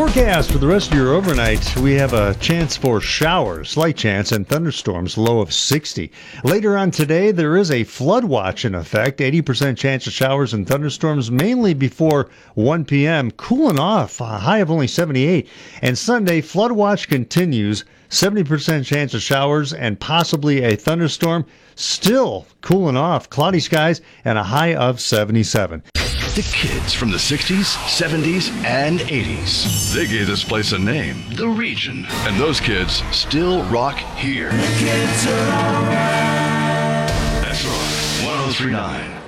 forecast for the rest of your overnight, we have a chance for showers, slight chance, and thunderstorms, low of 60. Later on today, there is a flood watch in effect, 80% chance of showers and thunderstorms, mainly before 1 p.m., cooling off, a high of only 78. And Sunday, flood watch continues, 70% chance of showers and possibly a thunderstorm, still cooling off, cloudy skies, and a high of 77. The kids from the 60s, 70s, and 80s. They gave this place a name, The Region. And those kids still rock here. The kids are alright. That's right, 103.9.